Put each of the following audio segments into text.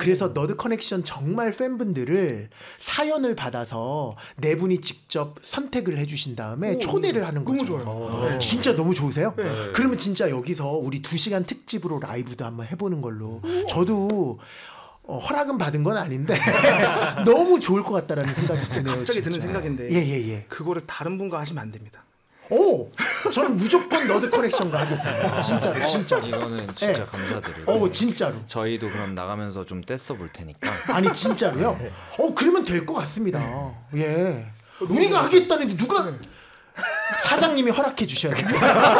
그래서 너드 커넥션 정말 팬분들을 사연을 받아서 네 분이 직접 선택을 해주신 다음에 초대를 하는 거죠. 너무 좋아요. 진짜 너무 좋으세요? 네. 그러면 진짜 여기서 우리 2시간 특집으로 라이브도 한번 해보는 걸로. 저도 허락은 받은 건 아닌데 너무 좋을 것 같다라는 생각이 드네요. 갑자기 진짜. 드는 생각인데 예. 그거를 다른 분과 하시면 안 됩니다. 오! 저는 무조건 너드 커넥션과 하겠습니다. 진짜로, 진짜. 이거는 진짜 네. 감사드리고. 진짜로. 저희도 그럼 나가면서 좀 떼써 볼 테니까. 아니 진짜로요? 그러면 될 것 같습니다. 예. 우리가 하겠다는데 누가 사장님이 허락해 주셔야 돼요.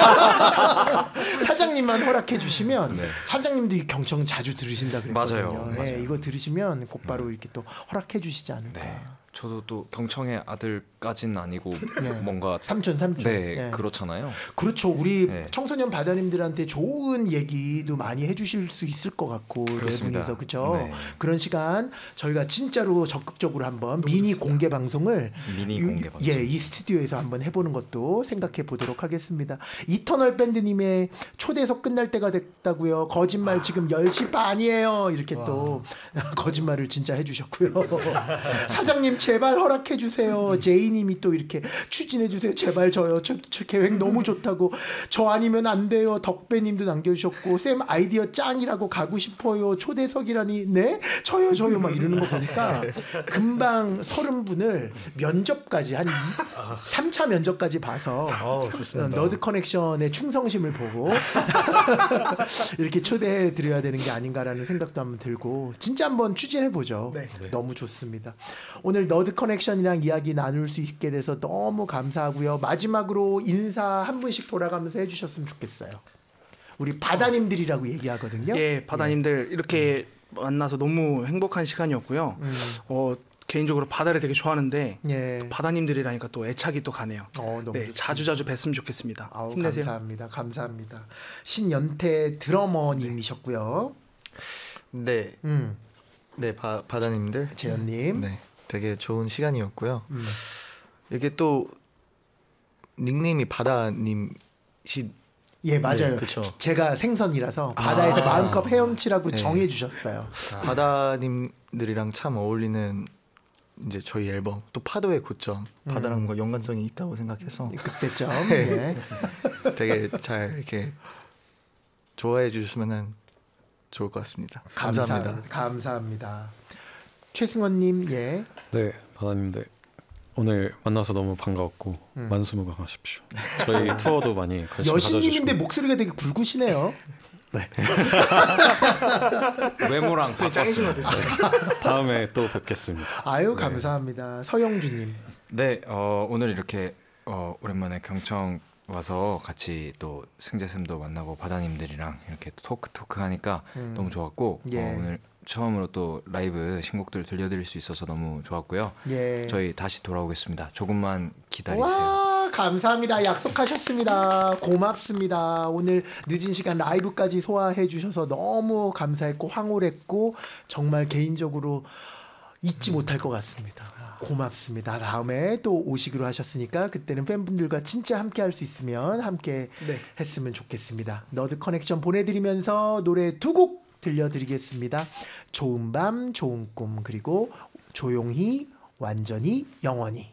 사장님만 허락해 주시면 네. 사장님도 이 경청 자주 들으신다 그랬거든요. 맞아요. 예, 이거 들으시면 곧바로 이렇게 또 허락해 주시지 않을까. 네. 저도 또 경청의 아들까지는 아니고 뭔가 삼촌. 네, 예. 그렇잖아요. 그렇죠. 우리 네. 청소년 바다님들한테 좋은 얘기도 많이 해주실 수 있을 것 같고 네 그렇습니다. 분이서 그렇죠. 네. 그런 시간 저희가 진짜로 적극적으로 한번 미니 공개 방송을 이 스튜디오에서 한번 해보는 것도 생각해 보도록 하겠습니다. 이터널 밴드님의 초대석 끝날 때가 됐다고요. 거짓말 지금 10시 반이에요. 이렇게 또 거짓말을 진짜 해주셨고요. 사장님 제발 허락해 주세요. 제이님이 또 이렇게 추진해 주세요. 제발 저요. 저 계획 너무 좋다고. 저 아니면 안 돼요. 덕배님도 남겨주셨고 쌤 아이디어 짱이라고 가고 싶어요. 초대석이라니 네? 저요 막 이러는 거 보니까 금방 30분을 면접까지 한 3차 면접까지 봐서 너드 커넥션의 충성심을 보고 이렇게 초대해 드려야 되는 게 아닌가라는 생각도 한번 들고 진짜 한번 추진해 보죠. 네. 너무 좋습니다. 오늘 너드 커넥션이랑 이야기 나눌 수 있게 돼서 너무 감사하고요. 마지막으로 인사 한 분씩 돌아가면서 해주셨으면 좋겠어요. 우리 바다님들이라고 얘기하거든요. 예, 바다님들 이렇게 만나서 너무 행복한 시간이었고요. 개인적으로 바다를 되게 좋아하는데 예. 바다님들이라니까 또 애착이 또 가네요. 너무 네, 자주자주 뵀으면 좋겠습니다. 힘내세요. 감사합니다. 신연태 드러머님이셨고요. 네. 네, 바다님들. 재현님. 네, 되게 좋은 시간이었고요. 이게 또 닉네임이 바다님시. 예, 맞아요. 네, 제가 생선이라서 바다에서 마음껏 헤엄치라고 네. 정해주셨어요. 바다님들이랑 참 어울리는 이제 저희 앨범 또 파도의 고점 바다랑과 연관성이 있다고 생각해서 그때죠. 네. 되게 잘 이렇게 좋아해 주셨으면 좋을 것 같습니다. 감사합니다. 최승원님, 예. 네, 바다님들 오늘 만나서 너무 반가웠고 만수무강하십시오. 저희 투어도 많이 관심 여신님인데 가져주시고. 목소리가 되게 굵으시네요. 네. 외모랑 바꿨어요. 다음에 또 뵙겠습니다. 아유, 감사합니다. 서영주님. 네, 오늘 이렇게 오랜만에 경청 와서 같이 또 승재쌤도 만나고 바다님들이랑 이렇게 토크 하니까 너무 좋았고 예. 오늘 처음으로 또 라이브 신곡들 들려드릴 수 있어서 너무 좋았고요. 예. 저희 다시 돌아오겠습니다. 조금만 기다리세요. 와, 감사합니다. 약속하셨습니다. 고맙습니다. 오늘 늦은 시간 라이브까지 소화해 주셔서 너무 감사했고 황홀했고 정말 개인적으로 잊지 못할 것 같습니다. 고맙습니다. 다음에 또 오시기로 하셨으니까 그때는 팬분들과 진짜 함께 할 수 있으면 함께 했으면 좋겠습니다. 너드 커넥션 보내드리면서 노래 2곡 들려드리겠습니다. 좋은 밤 좋은 꿈 그리고 조용히 완전히 영원히.